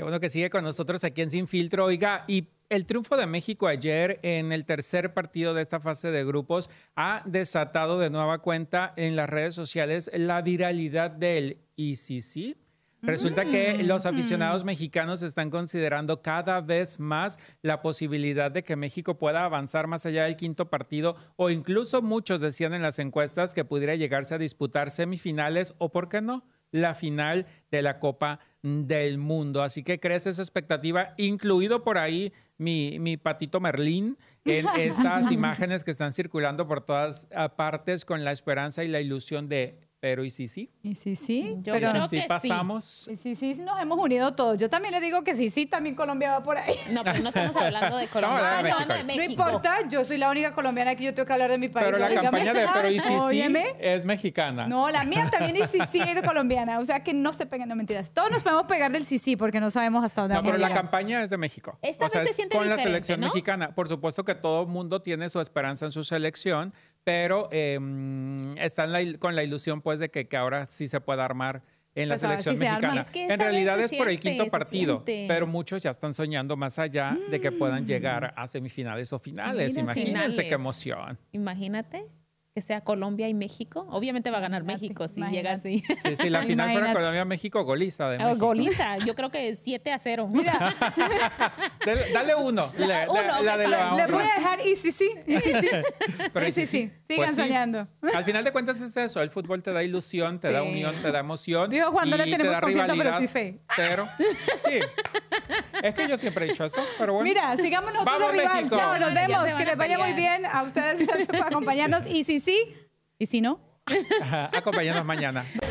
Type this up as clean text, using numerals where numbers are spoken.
Qué bueno que sigue con nosotros aquí en Sin Filtro. Oiga, y el triunfo de México ayer en el tercer partido de esta fase de grupos ha desatado de nueva cuenta en las redes sociales la viralidad del ¿y si sí? Resulta que los aficionados mexicanos están considerando cada vez más la posibilidad de que México pueda avanzar más allá del quinto partido o incluso muchos decían en las encuestas que pudiera llegarse a disputar semifinales o, ¿por qué no?, la final de la Copa del Mundo. Así que crece esa expectativa, incluido por ahí mi patito Merlín, en estas imágenes que están circulando por todas partes con la esperanza y la ilusión de ¿pero y si sí? ¿Y si sí? Yo Pero creo que pasamos. ¿y si sí? Nos hemos unido todos. Yo también le digo que sí, también Colombia va por ahí. No, pero no estamos hablando de Colombia, No, estamos hablando de no México. No importa, yo soy la única colombiana que yo tengo que hablar de mi país. Pero la Óigame. campaña de pero y si sí Óyeme. es mexicana. No, la mía también es sí es colombiana. O sea que no se peguen, no mentiras. Todos nos podemos pegar del sí porque no sabemos hasta dónde No, vamos pero a la llegar. campaña es de México. Esta vez se es siente con la diferente, selección ¿no? mexicana. Por supuesto que todo mundo tiene su esperanza en su selección, pero están con la ilusión pues de que ahora sí se pueda armar en la Pues a ver selección si se arma. mexicana. Es que En esta realidad vez es se por el siente, quinto se partido, siente. pero muchos ya están soñando más allá de que puedan llegar a semifinales o finales. Imagínate. Imagínense qué Finales. emoción. Imagínate que sea Colombia y México. Obviamente va a ganar Imagínate, México si imagínate. llega así. Sí, si la final fuera Imagínate. Colombia-México, goliza de México. Goliza, yo creo que 7-0. Mira, Dale uno. La de la Le voy a dejar y sí. Pero Y sí. Sigan pues sí. soñando. Al final de cuentas es eso. El fútbol te da ilusión, te da Sí. unión, te da emoción. Dijo Juan, no le y te tenemos da confianza, pero rivalidad, sí fe. Pero, sí. Es que yo siempre he dicho eso, pero bueno. Mira, sigamos nosotros de ¡Vamos, rival. México! Chao, nos Ya vemos. se van Que a les vaya muy pelear. bien. A ustedes gracias por acompañarnos. Y si sí, y si no. Ajá, acompáñanos mañana.